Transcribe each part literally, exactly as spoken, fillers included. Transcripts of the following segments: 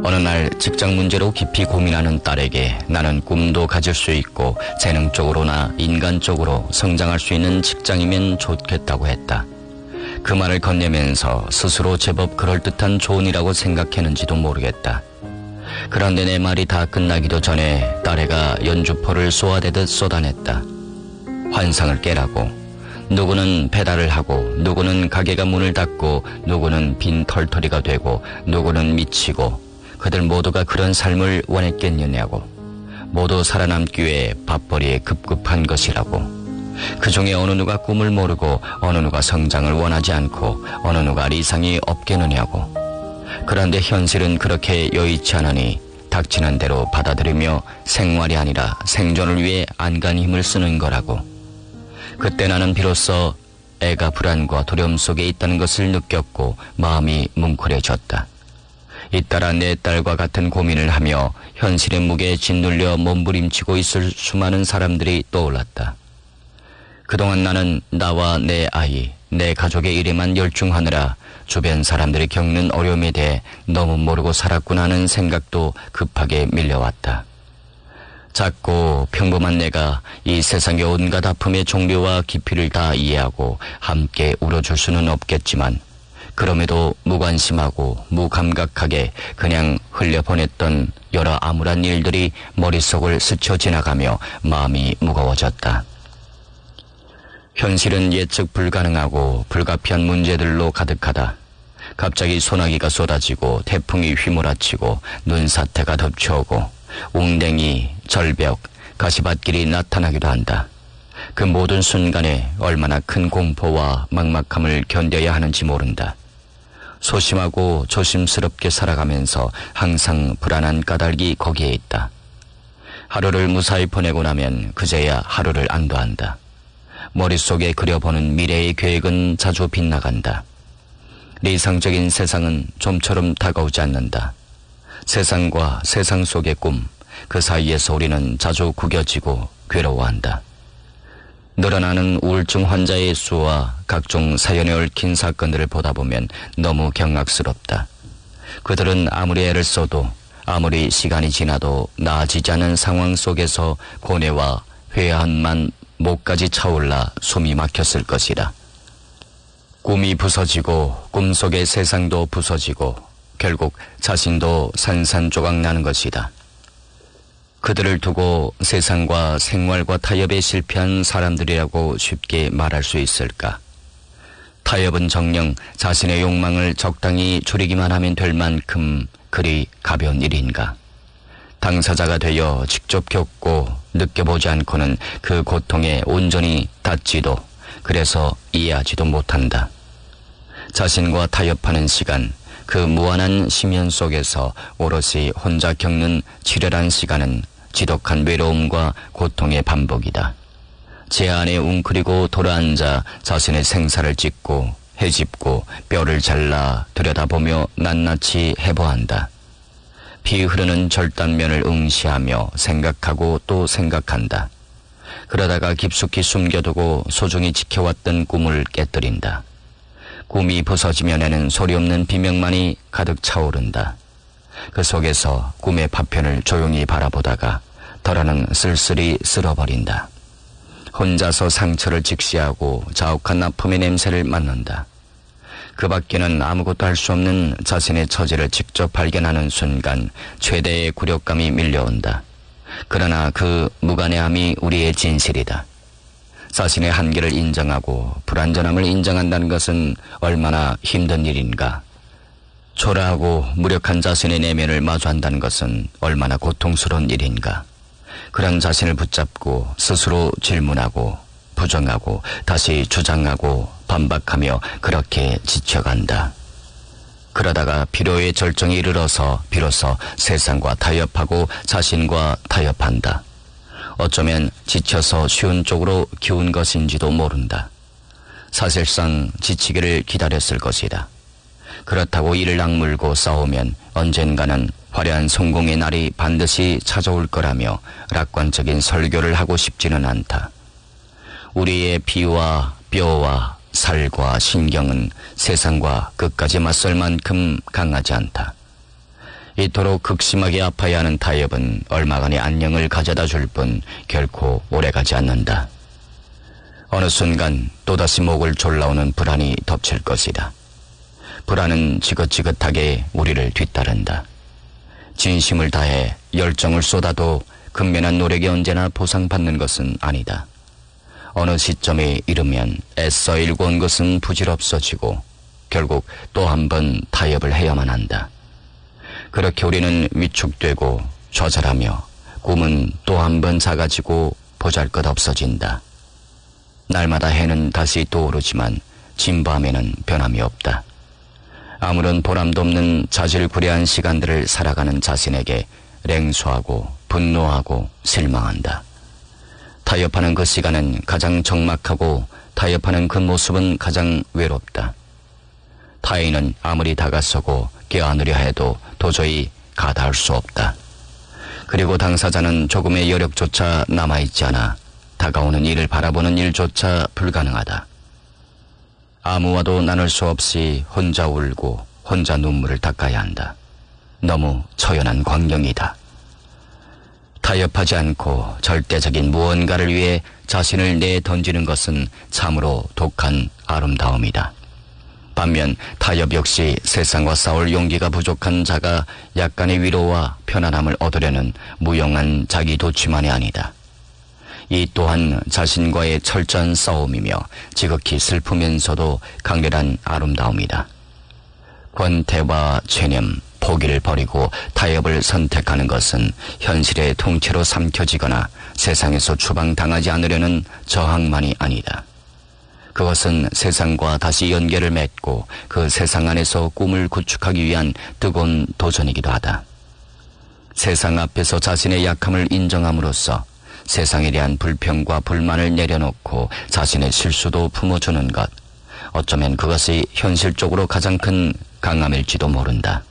어느 날 직장 문제로 깊이 고민하는 딸에게 나는 꿈도 가질 수 있고 재능적으로나 인간적으로 성장할 수 있는 직장이면 좋겠다고 했다. 그 말을 건네면서 스스로 제법 그럴듯한 조언이라고 생각했는지도 모르겠다. 그런데 내 말이 다 끝나기도 전에 딸애가 연주포를 쏘아대듯 쏟아냈다. 환상을 깨라고. 누구는 배달을 하고 누구는 가게가 문을 닫고 누구는 빈 털터리가 되고 누구는 미치고 그들 모두가 그런 삶을 원했겠느냐고. 모두 살아남기 위해 밥벌이에 급급한 것이라고. 그 중에 어느 누가 꿈을 모르고 어느 누가 성장을 원하지 않고 어느 누가 리상이 없겠느냐고. 그런데 현실은 그렇게 여의치 않으니 닥치는 대로 받아들이며 생활이 아니라 생존을 위해 안간히 힘을 쓰는 거라고. 그때 나는 비로소 애가 불안과 두려움 속에 있다는 것을 느꼈고 마음이 뭉클해졌다. 잇따라 내 딸과 같은 고민을 하며 현실의 무게에 짓눌려 몸부림치고 있을 수많은 사람들이 떠올랐다. 그동안 나는 나와 내 아이, 내 가족의 일에만 열중하느라 주변 사람들이 겪는 어려움에 대해 너무 모르고 살았구나 하는 생각도 급하게 밀려왔다. 작고 평범한 내가 이 세상의 온갖 아픔의 종류와 깊이를 다 이해하고 함께 울어줄 수는 없겠지만 그럼에도 무관심하고 무감각하게 그냥 흘려보냈던 여러 암울한 일들이 머릿속을 스쳐 지나가며 마음이 무거워졌다. 현실은 예측 불가능하고 불가피한 문제들로 가득하다. 갑자기 소나기가 쏟아지고 태풍이 휘몰아치고 눈사태가 덮쳐오고 웅댕이, 절벽, 가시밭길이 나타나기도 한다. 그 모든 순간에 얼마나 큰 공포와 막막함을 견뎌야 하는지 모른다. 소심하고 조심스럽게 살아가면서 항상 불안한 까닭이 거기에 있다. 하루를 무사히 보내고 나면 그제야 하루를 안도한다. 머릿속에 그려보는 미래의 계획은 자주 빗나간다.理想적인 세상은 좀처럼 다가오지 않는다. 세상과 세상 속의 꿈, 그 사이에서 우리는 자주 구겨지고 괴로워한다. 늘어나는 우울증 환자의 수와 각종 사연에 얽힌 사건들을 보다 보면 너무 경악스럽다. 그들은 아무리 애를 써도 아무리 시간이 지나도 나아지지 않은 상황 속에서 고뇌와 회한만 목까지 차올라 숨이 막혔을 것이다. 꿈이 부서지고 꿈속의 세상도 부서지고 결국 자신도 산산조각 나는 것이다. 그들을 두고 세상과 생활과 타협에 실패한 사람들이라고 쉽게 말할 수 있을까? 타협은 정녕 자신의 욕망을 적당히 줄이기만 하면 될 만큼 그리 가벼운 일인가? 당사자가 되어 직접 겪고 느껴보지 않고는 그 고통에 온전히 닿지도 그래서 이해하지도 못한다. 자신과 타협하는 시간, 그 무한한 심연 속에서 오롯이 혼자 겪는 치열한 시간은 지독한 외로움과 고통의 반복이다. 제 안에 웅크리고 돌아앉아 자신의 생사를 찢고 헤집고 뼈를 잘라 들여다보며 낱낱이 해보한다. 피 흐르는 절단면을 응시하며 생각하고 또 생각한다. 그러다가 깊숙이 숨겨두고 소중히 지켜왔던 꿈을 깨뜨린다. 꿈이 부서지면에는 소리 없는 비명만이 가득 차오른다. 그 속에서 꿈의 파편을 조용히 바라보다가 덜어는 쓸쓸히 쓸어버린다. 혼자서 상처를 직시하고 자욱한 아픔의 냄새를 맡는다. 그 밖에는 아무것도 할 수 없는 자신의 처지를 직접 발견하는 순간 최대의 굴욕감이 밀려온다. 그러나 그 무관해함이 우리의 진실이다. 자신의 한계를 인정하고 불완전함을 인정한다는 것은 얼마나 힘든 일인가. 초라하고 무력한 자신의 내면을 마주한다는 것은 얼마나 고통스러운 일인가. 그런 자신을 붙잡고 스스로 질문하고 부정하고 다시 주장하고 반박하며 그렇게 지쳐간다. 그러다가 필요의 절정에 이르러서 비로소 세상과 타협하고 자신과 타협한다. 어쩌면 지쳐서 쉬운 쪽으로 기운 것인지도 모른다. 사실상 지치기를 기다렸을 것이다. 그렇다고 이를 악물고 싸우면 언젠가는 화려한 성공의 날이 반드시 찾아올 거라며楽관적인 설교를 하고 싶지는 않다. 우리의 피와 뼈와 살과 신경은 세상과 끝까지 맞설 만큼 강하지 않다. 이토록 극심하게 아파야 하는 타협은 얼마간의 안녕을 가져다 줄 뿐 결코 오래가지 않는다. 어느 순간 또다시 목을 졸라오는 불안이 덮칠 것이다. 불안은 지긋지긋하게 우리를 뒤따른다. 진심을 다해 열정을 쏟아도 근면한 노력이 언제나 보상받는 것은 아니다. 어느 시점에 이르면 애써 일궈온 것은 부질없어지고 결국 또 한 번 타협을 해야만 한다. 그렇게 우리는 위축되고 좌절하며 꿈은 또 한 번 작아지고 보잘것없어진다. 날마다 해는 다시 떠오르지만 진밤에는 변함이 없다. 아무런 보람도 없는 자질구레한 시간들을 살아가는 자신에게 냉소하고 분노하고 실망한다. 타협하는 그 시간은 가장 적막하고 타협하는 그 모습은 가장 외롭다. 타인은 아무리 다가서고 껴안으려 해도 도저히 가닿을 수 없다. 그리고 당사자는 조금의 여력조차 남아있지 않아 다가오는 이를 바라보는 일조차 불가능하다. 아무와도 나눌 수 없이 혼자 울고 혼자 눈물을 닦아야 한다. 너무 처연한 광경이다. 타협하지 않고 절대적인 무언가를 위해 자신을 내던지는 것은 참으로 독한 아름다움이다. 반면 타협 역시 세상과 싸울 용기가 부족한 자가 약간의 위로와 편안함을 얻으려는 무용한 자기 도취만이 아니다. 이 또한 자신과의 철저한 싸움이며 지극히 슬프면서도 강렬한 아름다움이다. 권태와 체념, 포기를 버리고 타협을 선택하는 것은 현실의 통째로 삼켜지거나 세상에서 추방당하지 않으려는 저항만이 아니다. 그것은 세상과 다시 연결을 맺고 그 세상 안에서 꿈을 구축하기 위한 뜨거운 도전이기도 하다. 세상 앞에서 자신의 약함을 인정함으로써 세상에 대한 불평과 불만을 내려놓고 자신의 실수도 품어주는 것, 어쩌면 그것이 현실적으로 가장 큰 강함일지도 모른다.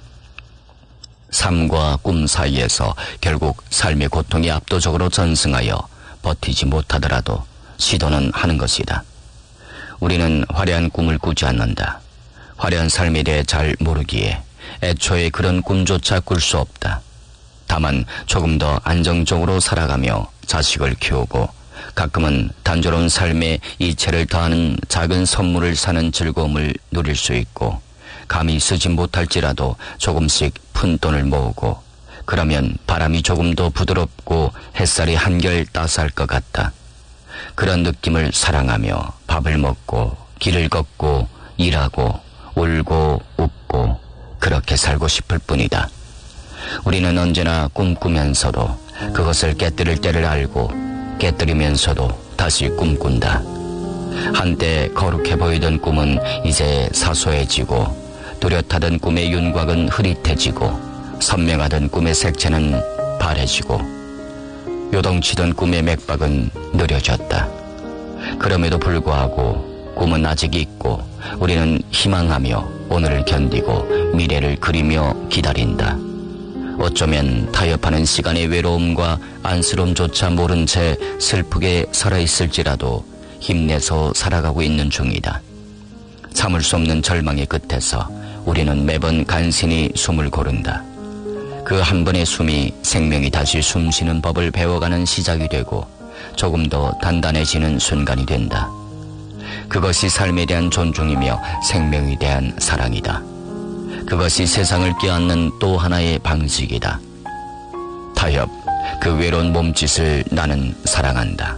삶과 꿈 사이에서 결국 삶의 고통이 압도적으로 전승하여 버티지 못하더라도 시도는 하는 것이다. 우리는 화려한 꿈을 꾸지 않는다. 화려한 삶에 대해 잘 모르기에 애초에 그런 꿈조차 꿀 수 없다. 다만 조금 더 안정적으로 살아가며 자식을 키우고 가끔은 단조로운 삶에 이체를 더하는 작은 선물을 사는 즐거움을 누릴 수 있고 감히 쓰지 못할지라도 조금씩 푼돈을 모으고 그러면 바람이 조금 더 부드럽고 햇살이 한결 따스할 것 같다. 그런 느낌을 사랑하며 밥을 먹고 길을 걷고 일하고 울고 웃고 그렇게 살고 싶을 뿐이다. 우리는 언제나 꿈꾸면서도 그것을 깨뜨릴 때를 알고 깨뜨리면서도 다시 꿈꾼다. 한때 거룩해 보이던 꿈은 이제 사소해지고 뚜렷하던 꿈의 윤곽은 흐릿해지고 선명하던 꿈의 색채는 바래지고 요동치던 꿈의 맥박은 느려졌다. 그럼에도 불구하고 꿈은 아직 있고 우리는 희망하며 오늘을 견디고 미래를 그리며 기다린다. 어쩌면 타협하는 시간의 외로움과 안쓰러움조차 모른 채 슬프게 살아있을지라도 힘내서 살아가고 있는 중이다. 참을 수 없는 절망의 끝에서 우리는 매번 간신히 숨을 고른다. 그 한 번의 숨이 생명이 다시 숨쉬는 법을 배워가는 시작이 되고 조금 더 단단해지는 순간이 된다. 그것이 삶에 대한 존중이며 생명에 대한 사랑이다. 그것이 세상을 껴안는 또 하나의 방식이다. 타협, 그 외로운 몸짓을 나는 사랑한다.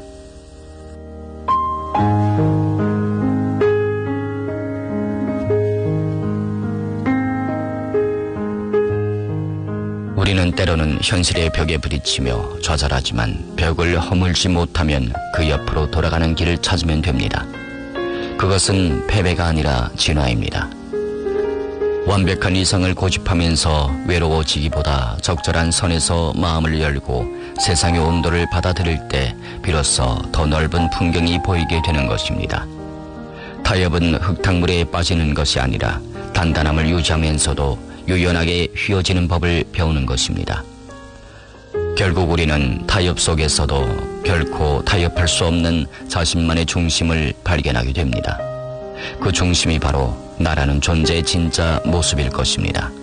우리는 때로는 현실의 벽에 부딪히며 좌절하지만 벽을 허물지 못하면 그 옆으로 돌아가는 길을 찾으면 됩니다. 그것은 패배가 아니라 진화입니다. 완벽한 이성을 고집하면서 외로워지기보다 적절한 선에서 마음을 열고 세상의 온도를 받아들일 때 비로소 더 넓은 풍경이 보이게 되는 것입니다. 타협은 흙탕물에 빠지는 것이 아니라 단단함을 유지하면서도 유연하게 휘어지는 법을 배우는 것입니다. 결국 우리는 타협 속에서도 결코 타협할 수 없는 자신만의 중심을 발견하게 됩니다. 그 중심이 바로 나라는 존재의 진짜 모습일 것입니다.